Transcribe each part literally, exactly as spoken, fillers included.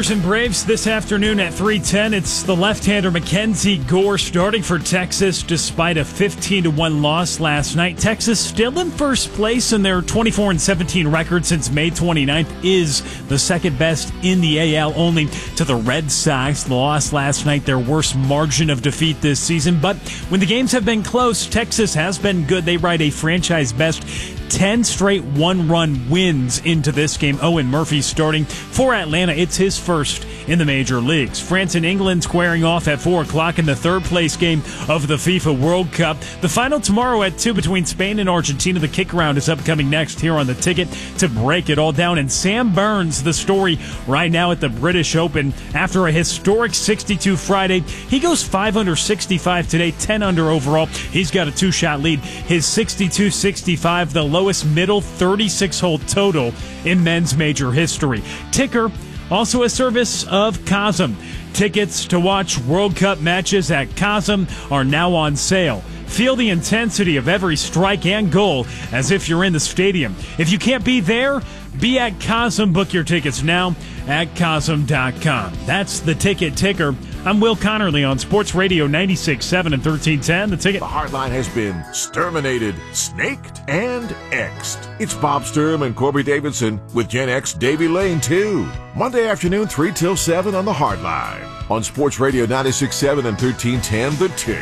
Sooners and Braves this afternoon at three ten. It's the left-hander Mackenzie Gore starting for Texas despite a fifteen to one loss last night. Texas still in first place, and their twenty-four and seventeen record since May twenty-ninth is the second best in the A L, only to the Red Sox. The loss last night, their worst margin of defeat this season. But when the games have been close, Texas has been good. They ride a franchise-best ten straight one-run wins into this game. Owen Murphy starting for Atlanta. It's his first in the major leagues. France and England squaring off at four o'clock in the third-place game of the FIFA World Cup. The final tomorrow at two between Spain and Argentina. The kick-around is upcoming next here on the ticket to break it all down. And Sam Burns, the story right now at the British Open. After a historic sixty-two Friday, he goes five under sixty-five today, ten under overall. He's got a two-shot lead. His sixty-two sixty-five, the lowest middle thirty-six hole total in men's major history. Ticker, also a service of Cosm. Tickets to watch World Cup matches at Cosm are now on sale. Feel the intensity of every strike and goal as if you're in the stadium. If you can't be there, be at Cosm. Book your tickets now at Cosm dot com. That's the Ticket Ticker. I'm Will Connerly on Sports Radio ninety-six point seven and thirteen ten. The Ticket. The Hardline has been Sterminated, Snaked, and X'd. It's Bob Sturm and Corby Davidson with Gen X Davy Lane, too. Monday afternoon, three till seven on The Hardline. On Sports Radio ninety-six point seven and thirteen ten, The Ticket.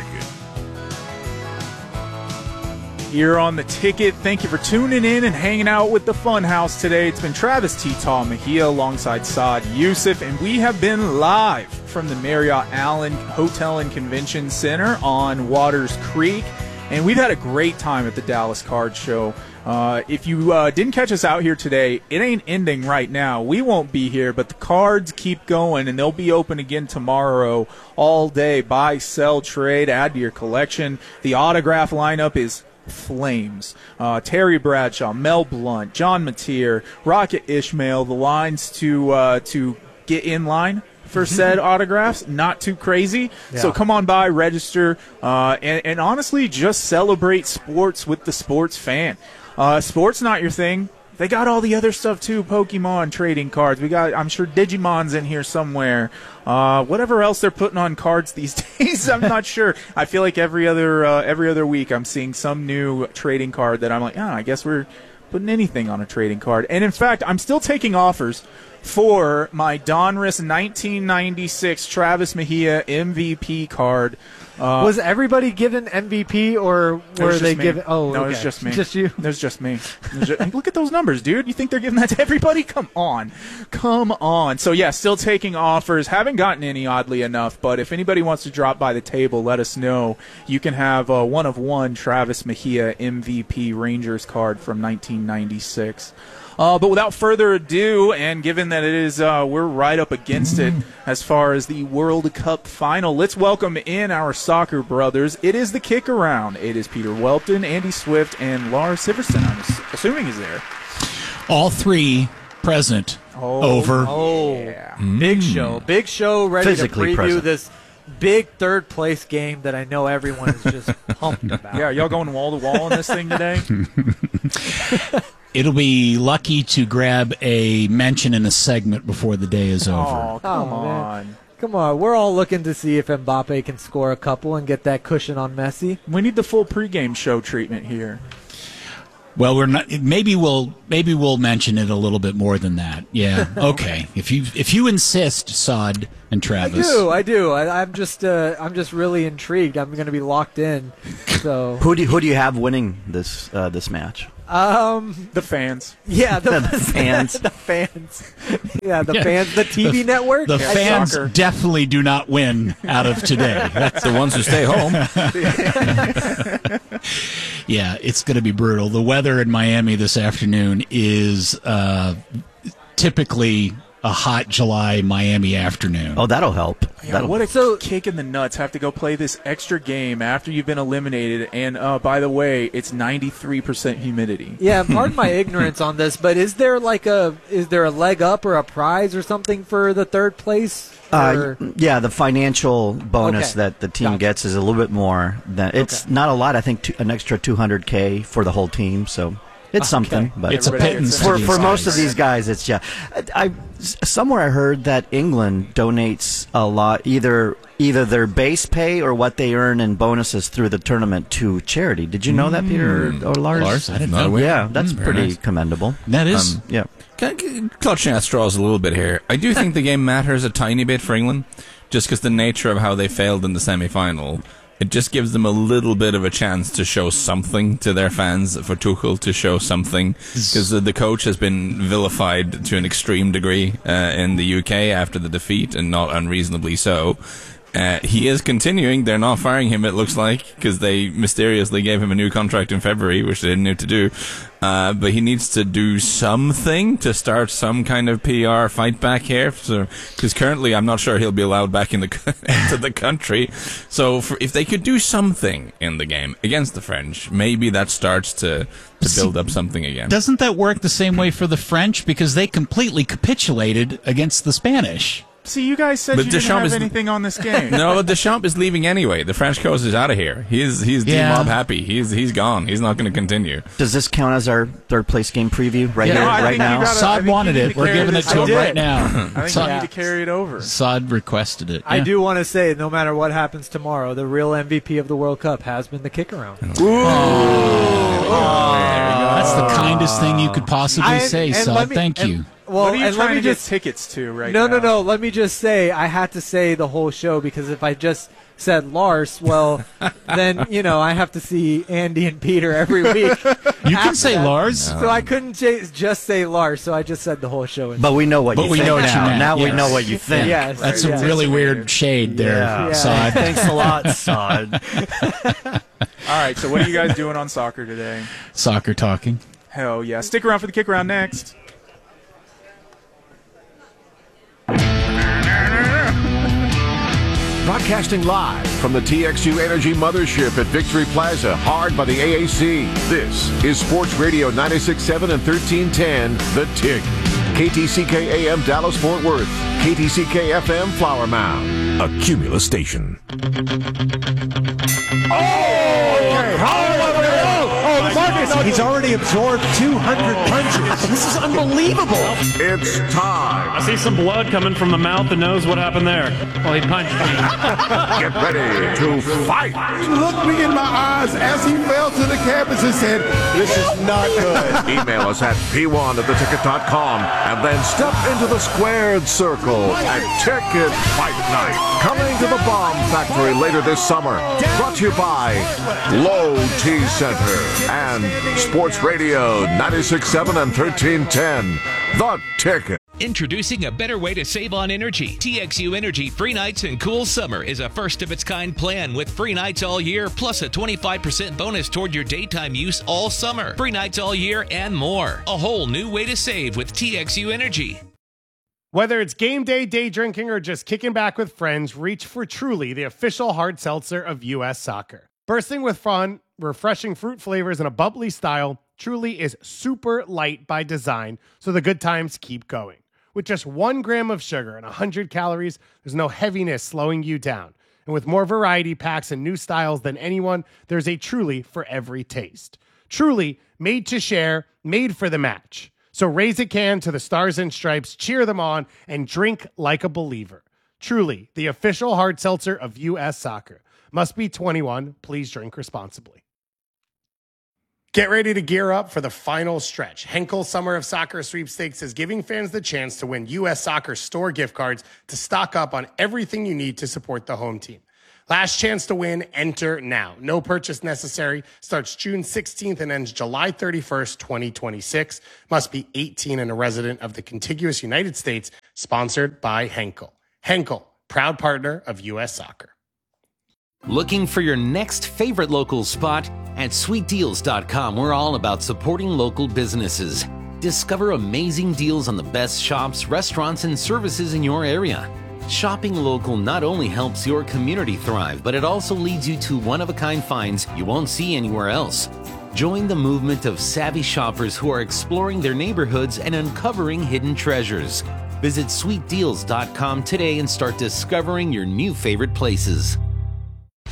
Here on The Ticket, thank you for tuning in and hanging out with the Funhouse today. It's been Travis T-Taw Mejia alongside Saad Youssef, and we have been live from the Marriott Allen Hotel and Convention Center on Waters Creek, and we've had a great time at the Dallas Card Show. Uh, if you uh, didn't catch us out here today, it ain't ending right now. We won't be here, but the cards keep going, and they'll be open again tomorrow all day. Buy, sell, trade, add to your collection. The autograph lineup is flames. Uh, Terry Bradshaw, Mel Blount, John Mateer, Rocket Ishmael. The lines to uh, to get in line for said autographs, not too crazy. Yeah. So come on by, register, uh, and, and honestly, just celebrate sports with the sports fan. Uh, sports not your thing. They got all the other stuff too. Pokemon trading cards. We got, I'm sure Digimon's in here somewhere. Uh, whatever else they're putting on cards these days, I'm not sure. I feel like every other uh, every other week I'm seeing some new trading card that I'm like, oh, I guess we're putting anything on a trading card. And in fact, I'm still taking offers for my Donruss nineteen ninety-six Travis Mejia M V P card. Uh, was everybody given M V P, or were they given? Oh, no, okay. It's just me. Just you. There's just me. There's just, look at those numbers, dude. You think they're giving that to everybody? Come on, come on. So yeah, still taking offers. Haven't gotten any, oddly enough. But if anybody wants to drop by the table, let us know. You can have a one of one Travis Mejia M V P Rangers card from nineteen ninety-six. Uh, but without further ado, and given that it is, uh, we're right up against it as far as the World Cup final, let's welcome in our soccer brothers. It is the kick around. It is Peter Welton, Andy Swift, and Lars Siverson. I'm assuming he's there. All three present. Oh, Over. Oh, yeah. Big show. Big show ready Physically to preview present. this big third place game that I know everyone is just pumped about. Yeah, y'all going wall to wall on this thing today? It'll be lucky to grab a mention in a segment before the day is over. Oh, come Oh, man. on. Come on, we're all looking to see if Mbappe can score a couple and get that cushion on Messi. We need the full pregame show treatment here. Well, we're not. Maybe we'll maybe we'll mention it a little bit more than that. Yeah. Okay. if you if you insist, Saad and I Travis. do, I do. I, I'm just, uh, I'm just really intrigued. I'm going to be locked in. So, Who do who do you have winning this uh, this match? um, The fans. yeah, the, The fans. the fans, yeah, the Yeah. fans, the T V The- network. The Yeah, fans soccer. definitely do not win out of today. That's The ones who stay home. Yeah, it's going to be brutal. The weather in Miami this afternoon is uh, typically a hot July Miami afternoon. Oh, that'll help. Yeah, That'll, what a So- kick in the nuts. Have to go play this extra game after you've been eliminated. And uh, by the way, it's ninety-three percent humidity. Yeah, pardon my ignorance on this, but is there like a is there a leg up or a prize or something for the third place? uh, Or- yeah, the financial bonus Okay. that the team Gotcha. gets is a little bit more than it's Okay. not a lot. I think two, an extra two hundred K for the whole team. So It's something, but It's a Everybody pittance gets to for these for most guys. of these guys, it's yeah. I, I somewhere I heard that England donates a lot, either either their base pay or what they earn in bonuses through the tournament to charity. Did you know that, Peter or, or Lars? Lars, I didn't Not know. aware. Yeah, that's Mm, very pretty nice. commendable. That is. Um, Yeah. Can I- Clutching at straws a little bit here. I do think the game matters a tiny bit for England, just because the nature of how they failed in the semi-final. It just gives them a little bit of a chance to show something to their fans, for Tuchel to show something, because the, the coach has been vilified to an extreme degree uh, in the U K after the defeat, and not unreasonably so. Uh, he is continuing. They're not firing him, it looks like, because they mysteriously gave him a new contract in February, which they didn't know to do. Uh, but he needs to do something to start some kind of P R fight back here. So, because currently I'm not sure he'll be allowed back in the into the country. So for, if they could do something in the game against the French, maybe that starts to, to build up something again. Doesn't that work the same way for the French? Because they completely capitulated against the Spanish. See, you guys said But you didn't Deschamps have is- anything on this game. No, Deschamps is leaving anyway. The French coach is out of here. He's he's Yeah. D-Mob happy. He's he's gone. He's not going to continue. Does this count as our third place game preview right Yeah. here, No, I right think you now? gotta- I Sod think you wanted need it. to We're carry giving it this to him over. right now. I think Sod, you need to carry it over. Sod requested it. I Yeah. do want to say, no matter what happens tomorrow, the real M V P of the World Cup has been the kick around. That's the kindest thing you could possibly I- say, and Sod. let me- Thank and- you. Well, what are you and let trying me to just get tickets to right no, now? no, no. Let me just say, I had to say the whole show because if I just said Lars, well, then you know I have to see Andy and Peter every week. You can say Lars. So I couldn't j- just say Lars, so I just said the whole show. But we know what But you we think know what you now. meant, Now we yes. know what you think. Yes. That's Yeah. a really weird shade there, Yeah. Sod. Thanks a lot, Sod. All right, so what are you guys doing on soccer today? Soccer talking. Hell yeah. Stick around for the kick around next. Broadcasting live from the T X U Energy Mothership at Victory Plaza, hard by the A A C. This is Sports Radio ninety-six point seven and thirteen ten, The Tick. K T C K A M Dallas Fort Worth. K T C K F M Flower Mound. A Cumulus station. He's already absorbed two hundred punches. This is unbelievable. It's time. I see some blood coming from the mouth and nose. What happened there? Well, he punched me. Get ready to fight. He looked me in my eyes as he fell to the canvas and said, "This is not good." Email us at p one at the ticket dot com and then step into the squared circle at Ticket Fight Night. Coming to the Bomb Factory later this summer. Brought to you by Low T Center and Sports Radio ninety-six point seven and thirteen ten. The Ticket. Introducing a better way to save on energy. T X U Energy Free Nights and Cool Summer is a first-of-its-kind plan with free nights all year, plus a twenty-five percent bonus toward your daytime use all summer. Free nights all year and more. A whole new way to save with T X U Energy. Whether it's game day, day drinking, or just kicking back with friends, reach for Truly, the official hard seltzer of U S Soccer. Bursting with fun, refreshing fruit flavors, and a bubbly style, Truly is super light by design, so the good times keep going. With just one gram of sugar and one hundred calories, there's no heaviness slowing you down. And with more variety packs and new styles than anyone, there's a Truly for every taste. Truly, made to share, made for the match. So raise a can to the Stars and Stripes, cheer them on, and drink like a believer. Truly, the official hard seltzer of U S Soccer. Must be twenty-one. Please drink responsibly. Get ready to gear up for the final stretch. Henkel Summer of Soccer Sweepstakes is giving fans the chance to win U S Soccer store gift cards to stock up on everything you need to support the home team. Last chance to win, enter now. No purchase necessary. Starts June sixteenth and ends July thirty-first, twenty twenty-six. Must be eighteen and a resident of the contiguous United States. Sponsored by Henkel. Henkel, proud partner of U S Soccer. Looking for your next favorite local spot? At sweet deals dot com, we're all about supporting local businesses. Discover amazing deals on the best shops, restaurants, and services in your area. Shopping local not only helps your community thrive, but it also leads you to one-of-a-kind finds you won't see anywhere else. Join the movement of savvy shoppers who are exploring their neighborhoods and uncovering hidden treasures. Visit sweet deals dot com today and start discovering your new favorite places.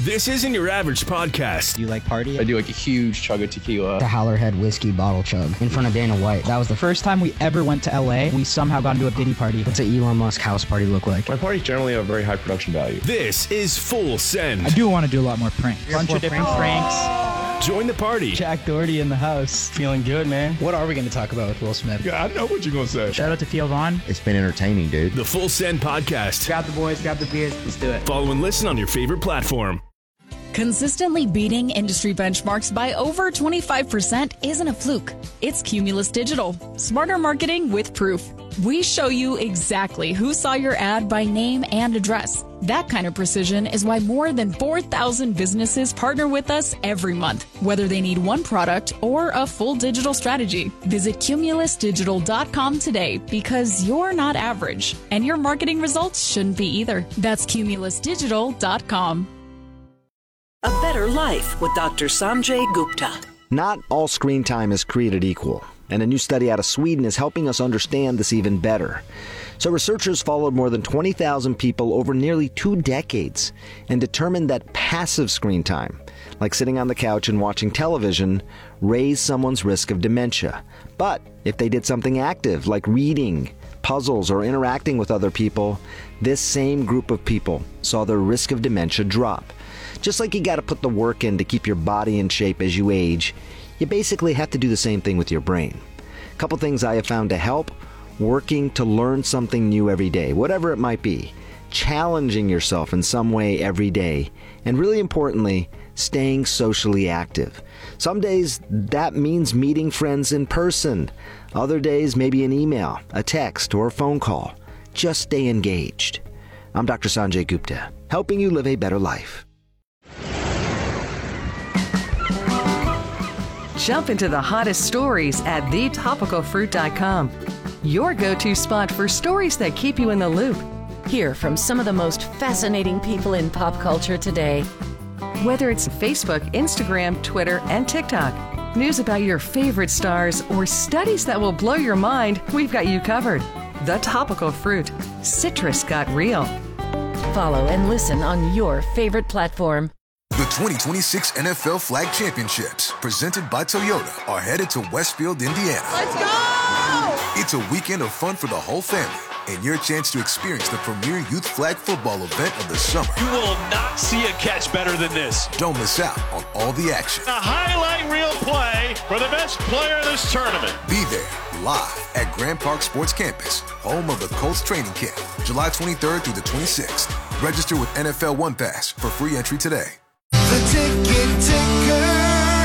This isn't your average podcast. You like party? I do like a huge chug of tequila. The Howlerhead whiskey bottle chug in front of Dana White. That was the first time we ever went to L A. We somehow got into a Diddy party. What's an Elon Musk house party look like? My parties generally have a very high production value. This is Full Send. I do want to do a lot more pranks. A bunch of different pranks. Join the party. Jack Doherty in the house. Feeling good, man. What are we going to talk about with Will Smith? Yeah, I know what you're going to say. Shout out to Theo Vaughn. It's been entertaining, dude. The Full Send Podcast. Grab the boys, grab the beers. Let's do it. Follow and listen on your favorite platform. Consistently beating industry benchmarks by over twenty-five percent isn't a fluke. It's Cumulus Digital. Smarter marketing with proof. We show you exactly who saw your ad by name and address. That kind of precision is why more than four thousand businesses partner with us every month, whether they need one product or a full digital strategy. Visit cumulus digital dot com today because you're not average, and your marketing results shouldn't be either. That's cumulus digital dot com. A Better Life with Doctor Sanjay Gupta. Not all screen time is created equal, and a new study out of Sweden is helping us understand this even better. So researchers followed more than twenty thousand people over nearly two decades and determined that passive screen time, like sitting on the couch and watching television, raised someone's risk of dementia. But if they did something active, like reading, puzzles, or interacting with other people, this same group of people saw their risk of dementia drop. Just like you got to put the work in to keep your body in shape as you age, you basically have to do the same thing with your brain. A couple things I have found to help: working to learn something new every day, whatever it might be, challenging yourself in some way every day, and really importantly, staying socially active. Some days that means meeting friends in person. Other days maybe an email, a text, or a phone call. Just stay engaged. I'm Doctor Sanjay Gupta, helping you live a better life. Jump into the hottest stories at the topical fruit dot com. Your go-to spot for stories that keep you in the loop. Hear from some of the most fascinating people in pop culture today. Whether it's Facebook, Instagram, Twitter, and TikTok, news about your favorite stars, or studies that will blow your mind, we've got you covered. The Topical Fruit. Citrus got real. Follow and listen on your favorite platform. The twenty twenty-six N F L Flag Championships, presented by Toyota, are headed to Westfield, Indiana. Let's go! It's a weekend of fun for the whole family, and your chance to experience the premier youth flag football event of the summer. You will not see a catch better than this. Don't miss out on all the action. A highlight reel play for the best player of this tournament. Be there, live at Grand Park Sports Campus, home of the Colts training camp, July twenty-third through the twenty-sixth. Register with N F L One Pass for free entry today. The ticket ticker.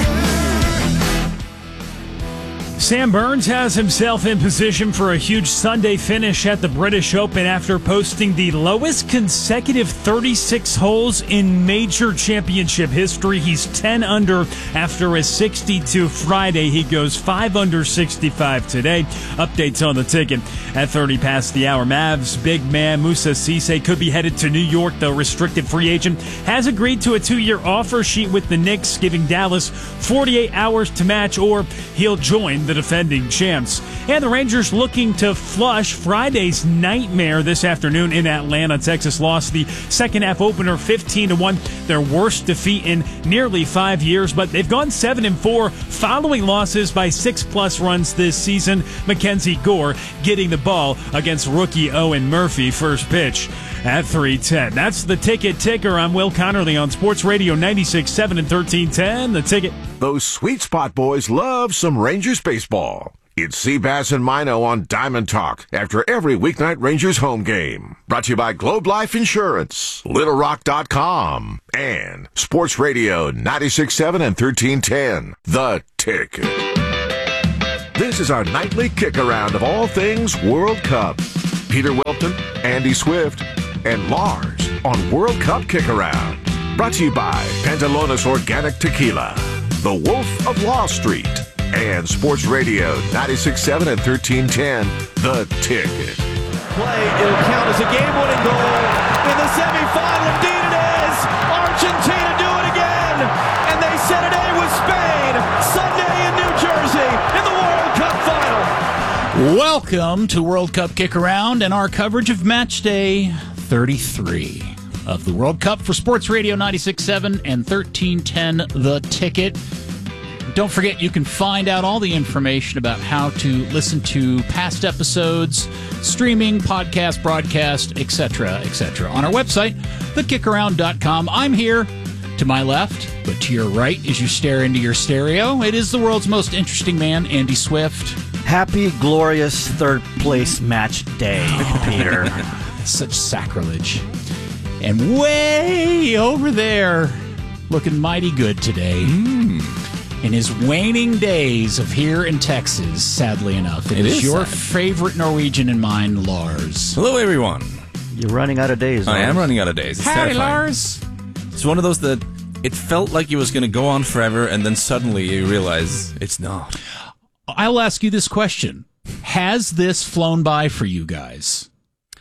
Sam Burns has himself in position for a huge Sunday finish at the British Open after posting the lowest consecutive thirty-six holes in major championship history. He's ten under after a sixty-two Friday. He goes five under sixty-five today. Updates on the ticket at thirty past the hour. Mavs big man Musa Cisse could be headed to New York. The restricted free agent has agreed to a two-year offer sheet with the Knicks, giving Dallas forty-eight hours to match, or he'll join the defending champs. And the Rangers looking to flush Friday's nightmare this afternoon in Atlanta. Texas lost the second half opener fifteen to one, their worst defeat in nearly five years, but they've gone seven and four following losses by six plus runs this season. Mackenzie Gore getting the ball against rookie Owen Murphy. First pitch at three ten. That's the ticket ticker. I'm Will Connerly on Sports Radio ninety-six point seven and thirteen ten. The Ticket. Those Sweet Spot boys love some Rangers baseball. It's Seabass and Mino on Diamond Talk after every weeknight Rangers home game. Brought to you by Globe Life Insurance, Little Rock dot com, and Sports Radio ninety-six point seven and thirteen ten. The Ticket. This is our nightly kick around of all things World Cup. Peter Welton, Andy Swift, and Lars on World Cup Kick Around. Brought to you by Pantalones Organic Tequila, The Wolf of Wall Street, and Sports Radio ninety-six point seven and thirteen ten. The Ticket. Play, it'll count as a game-winning goal in the semifinal. Indeed it is. Argentina do it again, and they set it A with Spain Sunday in New Jersey in the World Cup final. Welcome to World Cup Kick Around and our coverage of Match Day thirty-three. of the World Cup for Sports Radio ninety-six point seven and thirteen ten The Ticket. Don't forget, you can find out all the information about how to listen to past episodes, streaming, podcast, broadcast, et cetera, et cetera on our website, the kick around dot com. I'm here to my left, but to your right as you stare into your stereo. It is the world's most interesting man, Andy Swift. Happy, glorious third place match day, Peter. Such sacrilege. And way over there, looking mighty good today. Mm. In his waning days of here in Texas, sadly enough, it, It is, is your sad. favorite Norwegian and mine, Lars. Hello, everyone. You're running out of days. I Lars. am running out of days. It's Howdy, terrifying. Lars. It's one of those that it felt like it was going to go on forever, and then suddenly you realize it's not. I'll ask you this question. Has this flown by for you guys?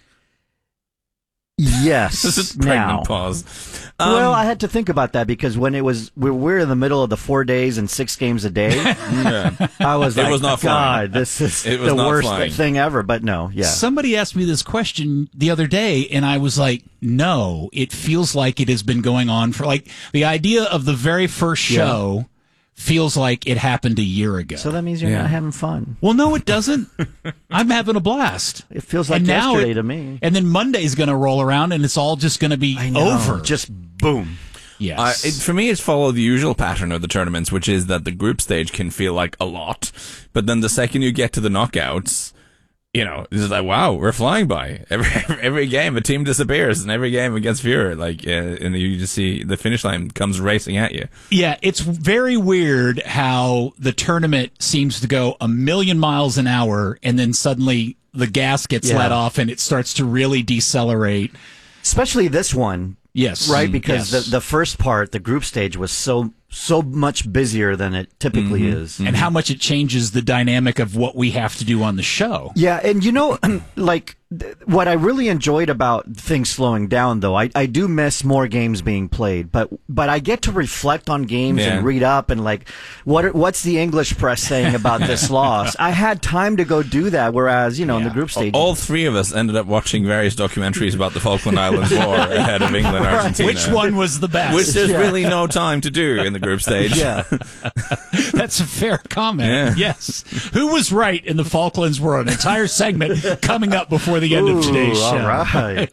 Yes. This is a pregnant now. pause. Um, well, I had to think about that because when it was we were in the middle of the four days and six games a day, yeah. I was It like, was not flying. God, this is It was the not worst flying. thing ever. But no, yeah. Somebody asked me this question the other day, and I was like, no, it feels like it has been going on for, like, the idea of the very first show Yeah. feels like it happened a year ago. So that means you're Yeah. not having fun. Well, no, it doesn't. I'm having a blast. It feels like And now yesterday it- to me. And then Monday's going to roll around, and it's all just going to be know, over. just boom. Yes. Uh, it, for me, it's followed the usual pattern of the tournaments, which is that the group stage can feel like a lot, but then the second you get to the knockouts, you know, it's just like, wow, we're flying by. Every every game, a team disappears, and every game against Fuhrer, like, uh, and you just see the finish line comes racing at you. Yeah, it's very weird how the tournament seems to go a million miles an hour, and then suddenly the gas gets Yeah. let off, and it starts to really decelerate. Especially this one. Yes. Right? Mm, Because yes. the, the first part, the group stage, was so so much busier than it typically Mhm. is. And how much it changes the dynamic of what we have to do on the show. Yeah, and you know, like, th- what I really enjoyed about things slowing down, though, I, I do miss more games being played, but but I get to reflect on games Yeah. and read up and, like, what are- what's the English press saying about this loss? I had time to go do that, whereas, you know, in the group stage... All three of us ended up watching various documentaries about the Falkland Islands War ahead of England and Argentina. Which one was the best? Which there's Yeah. really no time to do in the group stage. Yeah. That's a fair comment. Yeah. Yes. Who was right in the Falklands War? An entire segment coming up before the end of today's Ooh, show. all right.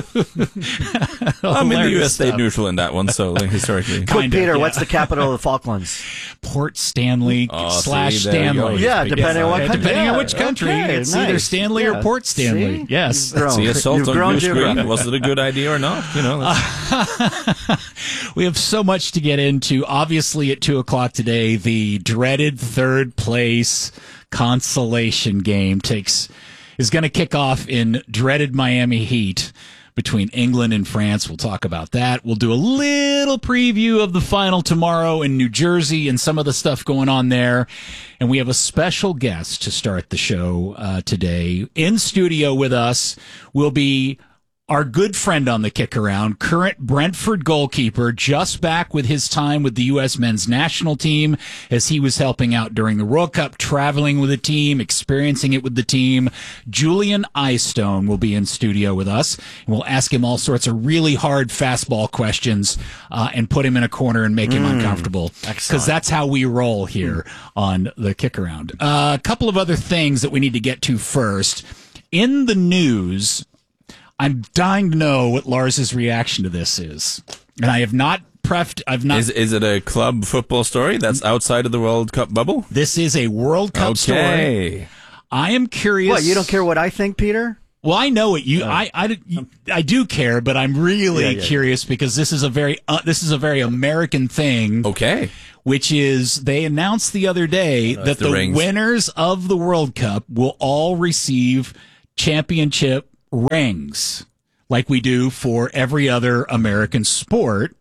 I mean, the U S Hilarious stayed stuff. neutral in that one, so like, historically. Quick, Kind of, Peter, yeah. what's the capital of the Falklands? Port Stanley Oh, see, slash there you go. Stanley. Yeah, depending on what Yeah, country. depending on Yeah, which country. okay, it's either nice. Stanley or Yeah. Port Stanley. See? Yes. You've grown. See a salt You've on grown blue screen. geographically. Was it a good idea or not? You know. let's- We have so much to get into. Obviously, at two o'clock today, the dreaded third place consolation game takes is going to kick off in dreaded Miami Heat between England and France. We'll talk about that. We'll do a little preview of the final tomorrow in New Jersey and some of the stuff going on there. And we have a special guest to start the show uh, today. In studio with us will be our good friend on the kick around, current Brentford goalkeeper, just back with his time with the U S men's national team as he was helping out during the World Cup, traveling with the team, experiencing it with the team. Julian Eyestone will be in studio with us, and we'll ask him all sorts of really hard fastball questions uh, and put him in a corner and make him Mm, uncomfortable. excellent. Because that's how we roll here on the kick around. Uh, a couple of other things that we need to get to first. In the news, I'm dying to know what Lars's reaction to this is. And I have not prefed, I've not. Is is it a club football story that's outside of the World Cup bubble? This is a World Cup story. Okay. I am curious. What, you don't care what I think, Peter? Well, I know it. You, I, I, I do care, but I'm really Yeah, yeah, yeah. curious because this is a very, uh, this is a very American thing. Okay. Which is they announced the other day That's that the the rings. winners of the World Cup will all receive championship rings, like we do for every other American sport.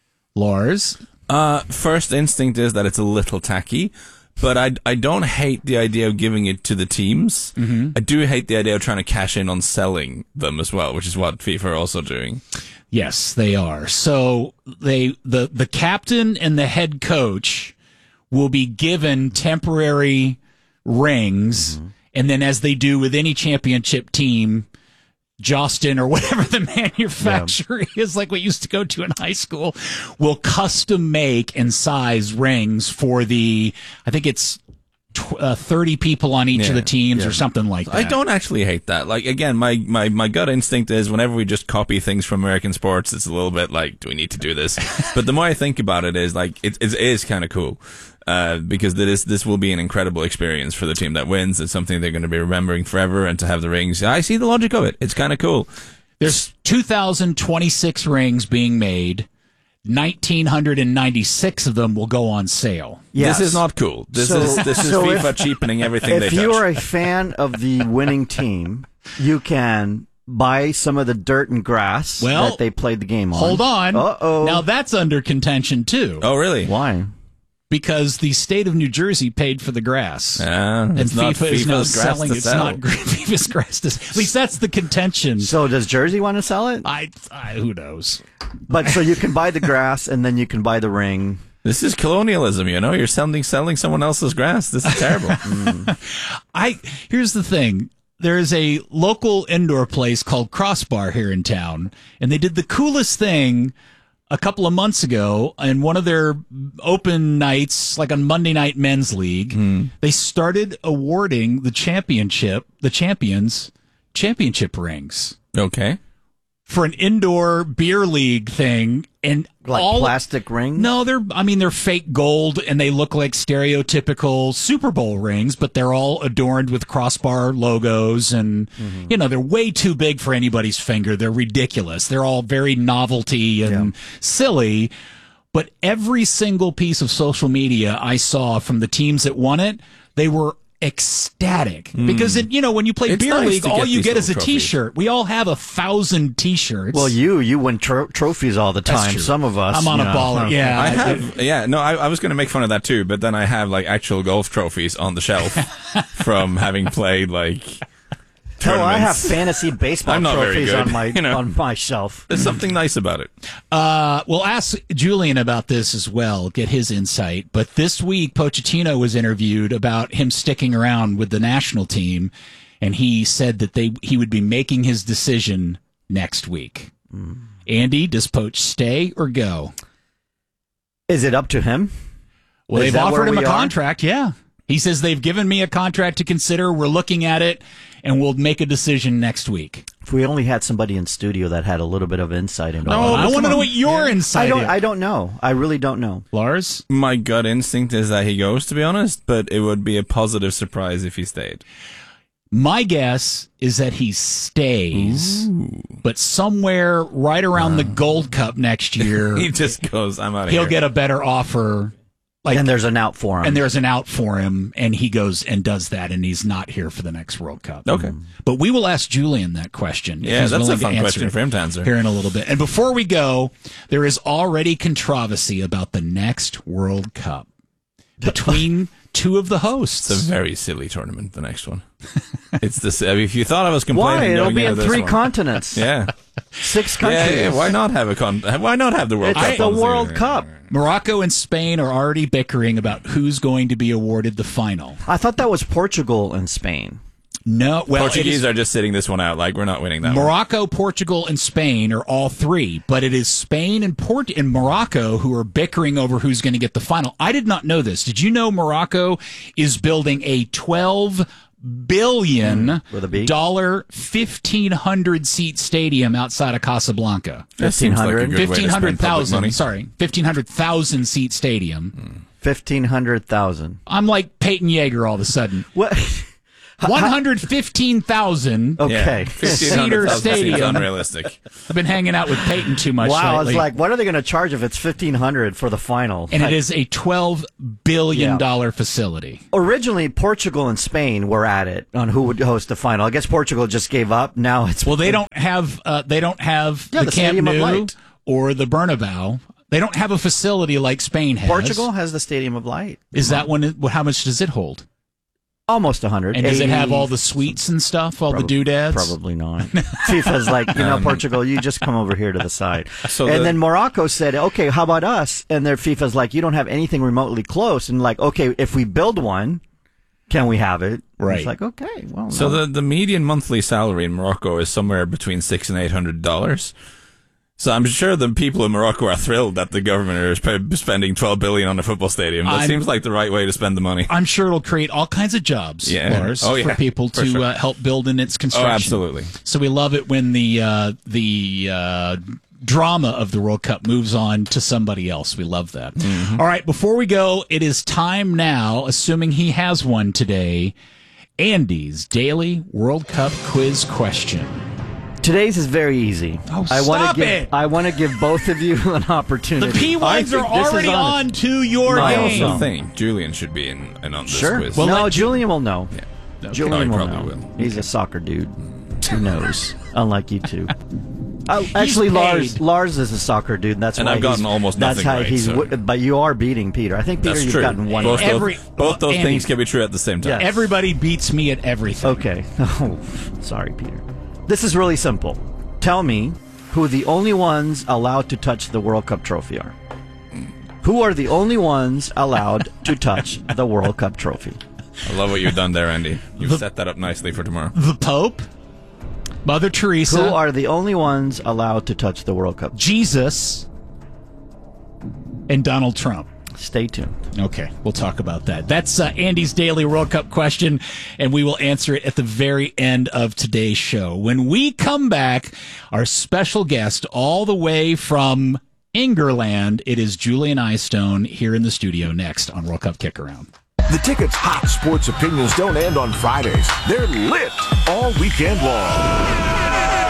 Lars? Uh, first instinct is that it's a little tacky, but I, I don't hate the idea of giving it to the teams. Mm-hmm. I do hate the idea of trying to cash in on selling them as well, which is what FIFA are also doing. Yes, they are. So they the the captain and the head coach will be given temporary rings, and then as they do with any championship team, Jostin or whatever the manufacturer yeah. is, like we used to go to in high school, will custom make and size rings for the, I think it's tw- uh, thirty people on each yeah. of the teams yeah. or something like that. I don't actually hate that. Like, again, my, my, my gut instinct is whenever we just copy things from American sports, it's a little bit like, do we need to do this? But the more I think about it is like, it, it is kind of cool. Uh, because this this will be an incredible experience for the team that wins. It's something they're going to be remembering forever, and to have the rings, I see the logic of it. It's kind of cool. There's two thousand twenty-six rings being made. one thousand nine hundred ninety-six of them will go on sale. Yes. This is not cool. This so, is this is so FIFA if, cheapening everything they If touch. you are a fan of the winning team, you can buy some of the dirt and grass well, that they played the game on. Hold on. Uh-oh. Now that's under contention, too. Oh, really? Why? Because the state of New Jersey paid for the grass. Uh, and it's FIFA not is now FIFA's grass selling to it's sell. not FIFA's grass to sell. At least that's the contention. So does Jersey want to sell it? I, I who knows. But so you can buy the grass and then you can buy the ring. This is colonialism, you know? You're selling selling someone else's grass. This is terrible. mm. I here's the thing. There is a local indoor place called Crossbar here in town, and they did the coolest thing a couple of months ago in one of their open nights, like on Monday Night Men's League. Mm. They started awarding the championship, the champions, championship rings. Okay. For an indoor beer league thing, and like all, plastic rings? No, they're, I mean, they're fake gold and they look like stereotypical Super Bowl rings, but they're all adorned with Crossbar logos and, mm-hmm. you know, they're way too big for anybody's finger. They're ridiculous. They're all very novelty and yeah. silly, but every single piece of social media I saw from the teams that won it, they were ecstatic mm. because it, you know, when you play it's beer nice league, all get you get is a trophies. T-shirt. We all have a thousand T-shirts. Well, you you win tro- trophies all the time. Some of us. I'm on a know. baller. Yeah, I have. Yeah, no, I, I was going to make fun of that too, but then I have like actual golf trophies on the shelf from having played like. Oh, I have fantasy baseball I'm not trophies very good, on my you know. on my shelf. There's something nice about it. Uh, we'll ask Julian about this as well, get his insight. But this week, Pochettino was interviewed about him sticking around with the national team, and he said that they he would be making his decision next week. Mm. Andy, does Poch stay or go? Is it up to him? Well, Is they've that offered him where a we are? contract, yeah. He says they've given me a contract to consider. We're looking at it, and we'll make a decision next week. If we only had somebody in studio that had a little bit of insight into No, all I this. want to know what your I insight don't. is. I don't know. I really don't know. Lars? My gut instinct is that he goes, to be honest, but it would be a positive surprise if he stayed. My guess is that he stays, Ooh. but somewhere right around uh. the Gold Cup next year, he just goes, I'm out of he'll here. get a better offer. Like, and there's an out for him. And there's an out for him, and he goes and does that, and he's not here for the next World Cup. Okay. But we will ask Julian that question. if Yeah, he's that's a willing to fun answer question it for him to answer. Here in a little bit. And before we go, there is already controversy about the next World Cup between two of the hosts. It's a very silly tournament, the next one. It's this. I mean, if you thought I was complaining, Why? It'll going be into in this three one. continents. Yeah. Six countries. Yeah, yeah, why not have a con? Why not have the World It's Cup? the on World there? Cup. Morocco and Spain are already bickering about who's going to be awarded the final. I thought that was Portugal and Spain. No, well, Portuguese it is, are just sitting this one out. Like we're not winning that one. Morocco, Portugal, and Spain are all three, but it is Spain and Port and Morocco who are bickering over who's going to get the final. I did not know this. Did you know Morocco is building a twelve billion dollar fifteen hundred seat stadium outside of Casablanca? That seems like a good way to spend fifteen hundred public money. thousand. Sorry, fifteen hundred thousand seat stadium. Fifteen hundred thousand. I'm like Peyton Yeager all of a sudden. What? One hundred fifteen thousand. Okay. Cedar Stadium. Unrealistic. I've been hanging out with Peyton too much Wow, lately. it's like, what are they going to charge if it's fifteen hundred for the final? And like, it is a twelve billion dollars facility. Originally, Portugal and Spain were at it on who would host the final. I guess Portugal just gave up. Now it's well, they don't have uh, they don't have Yeah, the, the Camp Stadium of Nou Light. or the Bernabeu. They don't have a facility like Spain has. Portugal has the Stadium of Light. Is that one? It, how much does it hold? Almost one hundred. And does it have eighty all the sweets and stuff, all Prob- the doodads? Probably not. FIFA's like, you know, Um, Portugal, you just come over here to the side. So and the- then Morocco said, okay, how about us? And their FIFA's like, you don't have anything remotely close. And like, okay, if we build one, can we have it? Right. It's like, okay, well. So no. the, the median monthly salary in Morocco is somewhere between six and eight hundred dollars. So I'm sure the people in Morocco are thrilled that the government are sp- spending twelve billion dollars on a football stadium. That I'm, seems like the right way to spend the money. I'm sure it'll create all kinds of jobs, yeah. Lars, oh, yeah. for people for to sure. uh, help build in its construction. Oh, absolutely. So we love it when the uh, the uh, drama of the World Cup moves on to somebody else. We love that. Mm-hmm. All right, before we go, it is time now, assuming he has one today, Andy's Daily World Cup Quiz Question. Today's is very easy. Oh, I wanna stop give, it! I want to give both of you an opportunity. The P ones I are think this is already honest. on to your No, I game. also I think Julian should be in, in on this Sure. quiz. Well, no, Julian will know. Yeah. Okay. Julian Oh, he will probably know. will. He's a soccer dude. Who knows? Unlike you two. Oh, He's actually, Lars paid. Lars is a soccer dude. And that's And why I've gotten he's, almost that's nothing how right, he's. so- w- But you are beating Peter. I think Peter, That's you've true. gotten one. Both right. Every- those, both those Andy. things can be true at the same time. Yes. Everybody beats me at everything. Okay. Oh, sorry, Peter. This is really simple. Tell me who the only ones allowed to touch the World Cup trophy are. Who are the only ones allowed to touch the World Cup trophy? I love what you've done there, Andy. You've set that up nicely for tomorrow. The Pope, Mother Teresa, Who are the only ones allowed to touch the World Cup? Jesus, and Donald Trump. Stay tuned. Okay, we'll talk about that. That's uh, Andy's Daily World Cup question, and we will answer it at the very end of today's show. When we come back, our special guest all the way from Ingerland, it is Julian Eystone here in the studio next on World Cup Kick-Around. The Ticket's hot sports opinions don't end on Fridays. They're lit all weekend long.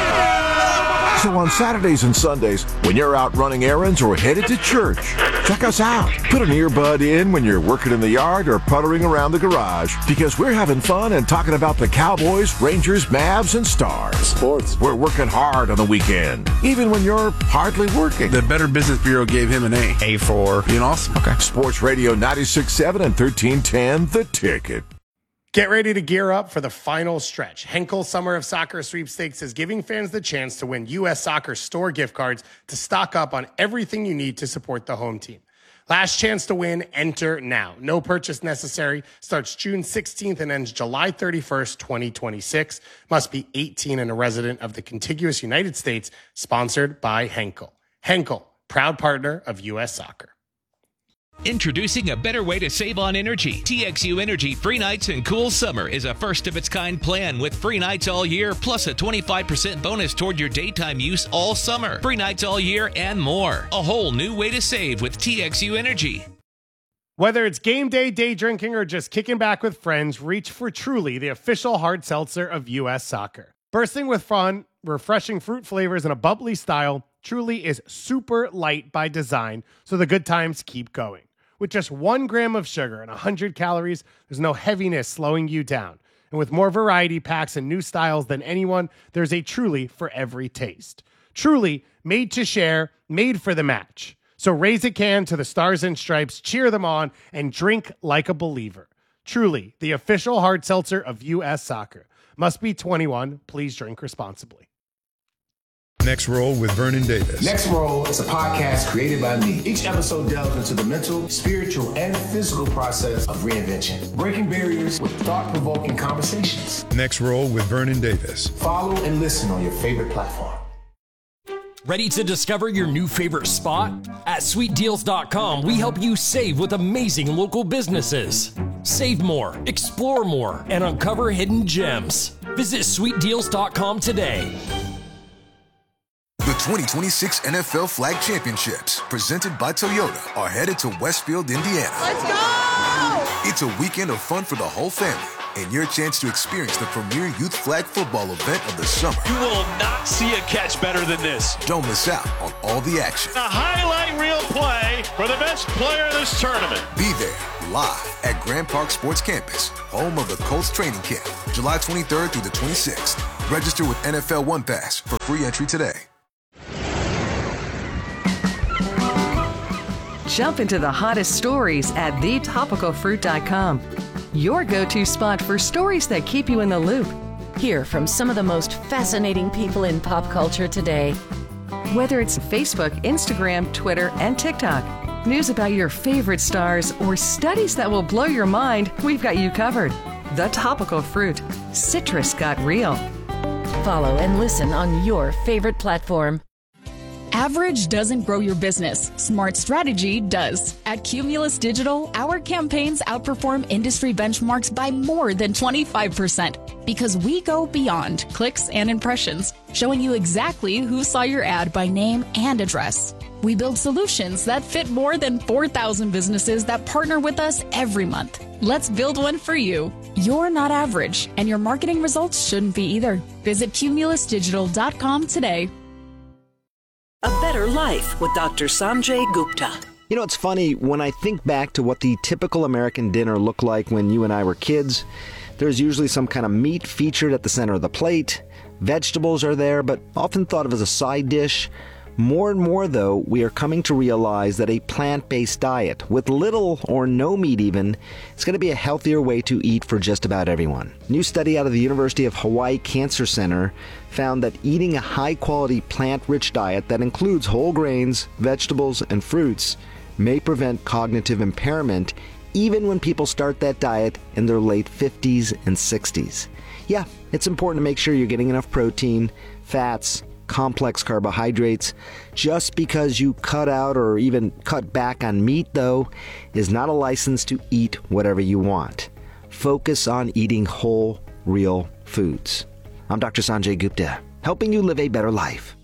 So on Saturdays and Sundays, when you're out running errands or headed to church, check us out. Put an earbud in when you're working in the yard or puttering around the garage, because we're having fun and talking about the Cowboys, Rangers, Mavs, and Stars. Sports. We're working hard on the weekend, even when you're hardly working. The Better Business Bureau gave him an A. A for being awesome. Okay. Sports Radio ninety-six point seven and thirteen ten, The Ticket. Get ready to gear up for the final stretch. Henkel Summer of Soccer Sweepstakes is giving fans the chance to win U S Soccer store gift cards to stock up on everything you need to support the home team. Last chance to win, enter now. No purchase necessary. Starts June sixteenth and ends July thirty-first, twenty twenty-six. Must be eighteen and a resident of the contiguous United States. Sponsored by Henkel. Henkel, proud partner of U S Soccer. Introducing a better way to save on energy. T X U Energy Free Nights and Cool Summer is a first-of-its-kind plan with free nights all year, plus a twenty-five percent bonus toward your daytime use all summer. Free nights all year and more. A whole new way to save with T X U Energy. Whether it's game day, day drinking, or just kicking back with friends, reach for Truly, the official hard seltzer of U S Soccer. Bursting with fun, refreshing fruit flavors, and a bubbly style, Truly is super light by design, so the good times keep going. With just one gram of sugar and one hundred calories, there's no heaviness slowing you down. And with more variety packs and new styles than anyone, there's a Truly for every taste. Truly, made to share, made for the match. So raise a can to the Stars and Stripes, cheer them on, and drink like a believer. Truly, the official hard seltzer of U S Soccer. Must be twenty-one. Please drink responsibly. Next Roll with Vernon Davis. Next Roll is a podcast created by me. Each episode delves into the mental, spiritual, and physical process of reinvention, breaking barriers with thought-provoking conversations. Next Roll with Vernon Davis. Follow and listen on your favorite platform. Ready to discover your new favorite spot? At sweet deals dot com, we help you save with amazing local businesses. Save more, explore more, and uncover hidden gems. Visit sweet deals dot com today. The twenty twenty-six N F L Flag Championships, presented by Toyota, are headed to Westfield, Indiana. Let's go! It's a weekend of fun for the whole family, and your chance to experience the premier youth flag football event of the summer. You will not see a catch better than this. Don't miss out on all the action. A highlight reel play for the best player of this tournament. Be there, live at Grand Park Sports Campus, home of the Colts training camp, July twenty-third through the twenty-sixth. Register with N F L One Pass for free entry today. Jump into the hottest stories at the topical fruit dot com. Your go-to spot for stories that keep you in the loop. Hear from some of the most fascinating people in pop culture today. Whether it's Facebook, Instagram, Twitter, and TikTok, news about your favorite stars, or studies that will blow your mind, we've got you covered. The Topical Fruit. Citrus got real. Follow and listen on your favorite platform. Average doesn't grow your business. Smart strategy does. At Cumulus Digital, our campaigns outperform industry benchmarks by more than twenty-five percent because we go beyond clicks and impressions, showing you exactly who saw your ad by name and address. We build solutions that fit more than four thousand businesses that partner with us every month. Let's build one for you. You're not average, and your marketing results shouldn't be either. Visit cumulus digital dot com today. A Better Life with Doctor Sanjay Gupta. You know, it's funny, when I think back to what the typical American dinner looked like when you and I were kids, there's usually some kind of meat featured at the center of the plate. Vegetables are there, but often thought of as a side dish. More and more, though, we are coming to realize that a plant-based diet, with little or no meat even, is going to be a healthier way to eat for just about everyone. A new study out of the University of Hawaii Cancer Center found that eating a high-quality plant-rich diet that includes whole grains, vegetables, and fruits may prevent cognitive impairment even when people start that diet in their late fifties and sixties. Yeah, it's important to make sure you're getting enough protein, fats, complex carbohydrates. Just because you cut out or even cut back on meat, though, is not a license to eat whatever you want. Focus on eating whole, real foods. I'm Doctor Sanjay Gupta, helping you live a better life.